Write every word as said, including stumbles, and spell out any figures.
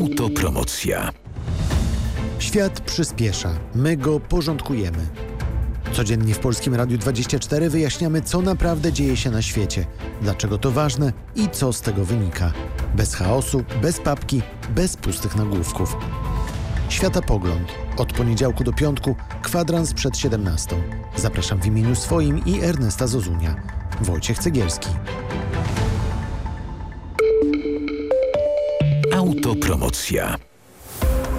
Autopromocja. Świat przyspiesza, my go porządkujemy. Codziennie w Polskim Radiu dwadzieścia cztery wyjaśniamy, co naprawdę dzieje się na świecie, dlaczego to ważne i co z tego wynika. Bez chaosu, bez papki, bez pustych nagłówków. Światopogląd. Od poniedziałku do piątku, kwadrans przed siedemnastą. Zapraszam w imieniu swoim i Ernesta Zozunia. Wojciech Cegielski. Autopromocja.